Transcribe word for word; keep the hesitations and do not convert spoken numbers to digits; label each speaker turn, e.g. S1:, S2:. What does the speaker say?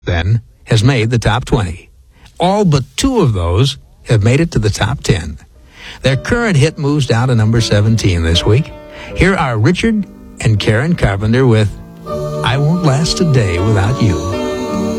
S1: then has made the top twenty. All but two of those have made it to the top ten. Their current hit moves down to number seventeen this week. Here are Richard and Karen Carpenter with I Won't Last a Day Without You.